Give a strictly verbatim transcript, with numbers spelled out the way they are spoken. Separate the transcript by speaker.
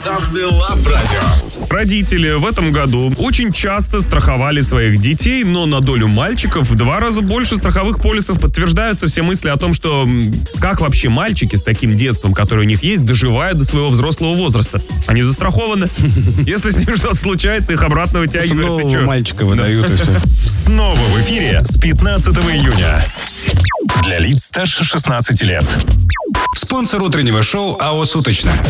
Speaker 1: Авто Лав Радио.
Speaker 2: Родители в этом году очень часто страховали своих детей, но на долю мальчиков в два раза больше страховых полисов. Подтверждаются все мысли о том, что как вообще мальчики с таким детством, которое у них есть, доживают до своего взрослого возраста. Они застрахованы. Если с ним что-то случается, их обратно вытягивают.
Speaker 3: Нового мальчика выдают и все.
Speaker 1: Снова в эфире с пятнадцатого июня. Для лиц старше шестнадцати лет.
Speaker 3: Спонсор утреннего шоу АО «Суточно».